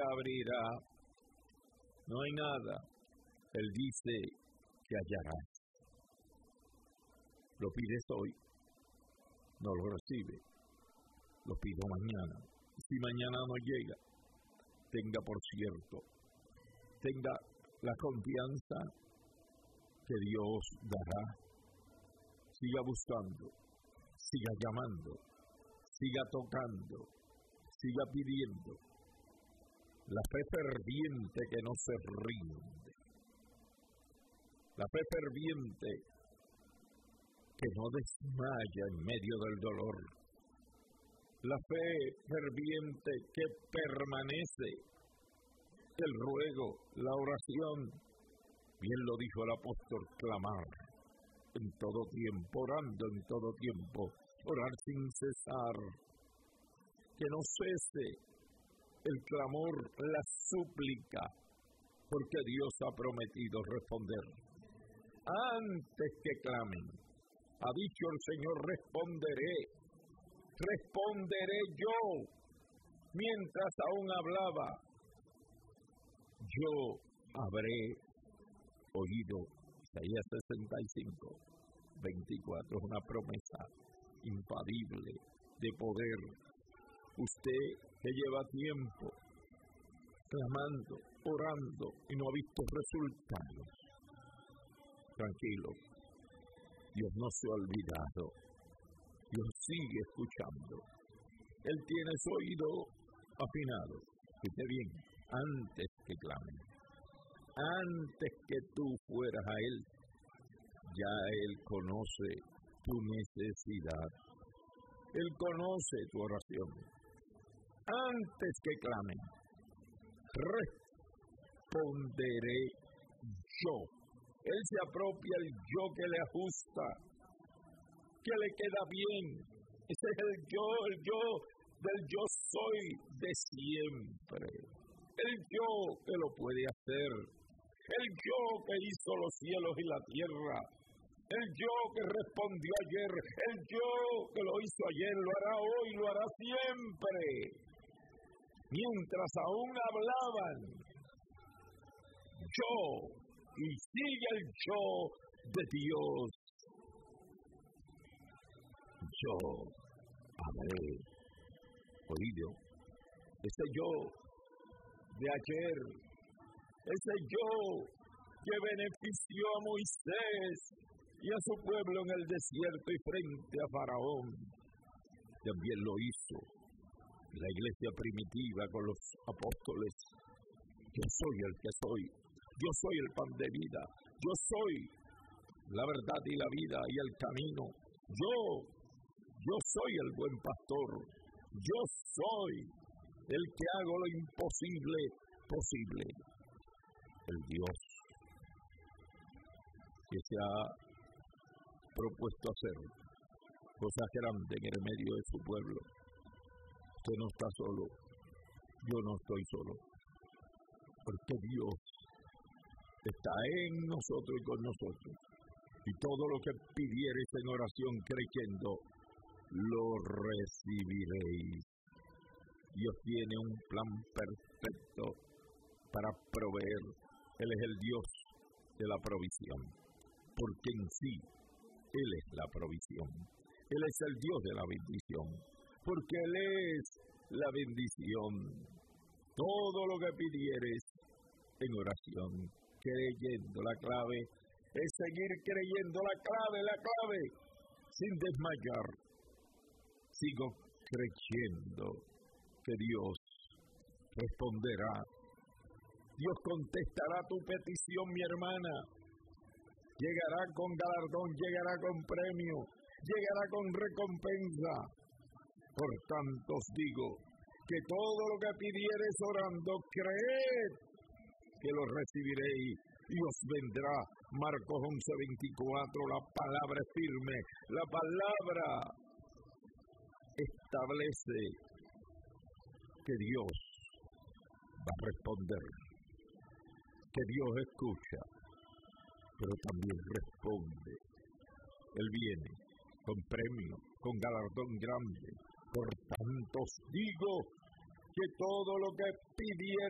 abrirá. No hay nada. Él dice que hallarás. Lo pides hoy, no lo recibe. Lo pido mañana. Si mañana no llega, tenga por cierto, tenga la confianza que Dios dará. Siga buscando, siga llamando, siga tocando, siga pidiendo. La fe ferviente que no se rinde. La fe ferviente que no desmaya en medio del dolor. La fe ferviente que permanece. El ruego, la oración. Bien lo dijo el apóstol, clamar en todo tiempo, orando en todo tiempo, orar sin cesar. Que no cese el clamor, la súplica, porque Dios ha prometido responder. Antes que clamen, ha dicho el Señor, responderé yo. Mientras aún hablaba, yo habré oído. Isaías 65, 24, es una promesa infalible de poder. Usted que lleva tiempo clamando, orando y no ha visto resultados, tranquilo, Dios no se ha olvidado, Dios sigue escuchando. Él tiene su oído afinado. Escuche bien, antes que clamen, antes que tú fueras a Él, ya Él conoce tu necesidad. Él conoce tu oración. Antes que clamen, responderé yo. Él se apropia el yo que le ajusta, que le queda bien. Ese es el yo del yo soy de siempre. El yo que lo puede hacer. El yo que hizo los cielos y la tierra. El yo que respondió ayer. El yo que lo hizo ayer, lo hará hoy, lo hará siempre. Mientras aún hablaban, yo, y sigue el yo de Dios. Yo habré oído. Ese yo de ayer, ese yo que benefició a Moisés y a su pueblo en el desierto y frente a Faraón, también lo hizo la iglesia primitiva con los apóstoles. Yo soy el que soy, yo soy el pan de vida, yo soy la verdad y la vida y el camino, yo soy el buen pastor, yo soy el que hago lo imposible posible. El Dios que se ha propuesto hacer cosas grandes en el medio de su pueblo. Usted no está solo, yo no estoy solo, porque Dios está en nosotros y con nosotros. Y todo lo que pidiereis en oración creyendo, lo recibiréis. Dios tiene un plan perfecto para proveer. Él es el Dios de la provisión, porque en sí Él es la provisión. Él es el Dios de la bendición, porque Él es la bendición. Todo lo que pidieres en oración, creyendo, la clave es seguir creyendo, la clave, sin desmayar. Sigo creyendo que Dios responderá. Dios contestará tu petición, mi hermana. Llegará con galardón, llegará con premio, llegará con recompensa. Por tanto os digo que todo lo que pidiereis orando, creed que lo recibiréis y os vendrá. Marcos 11:24, la palabra es firme, la palabra establece que Dios va a responder, que Dios escucha, pero también responde. Él viene con premio, con galardón grande. Por tanto os digo que todo lo que pidiereis